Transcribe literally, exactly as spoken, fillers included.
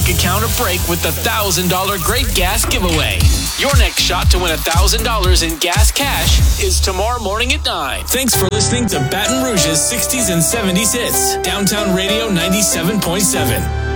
bank account a break with the one thousand dollars Great Gas Giveaway. Your next shot to win one thousand dollars in gas cash is tomorrow morning at nine. Thanks for listening to Baton Rouge's sixties and seventies hits. Downtown Radio ninety-seven point seven.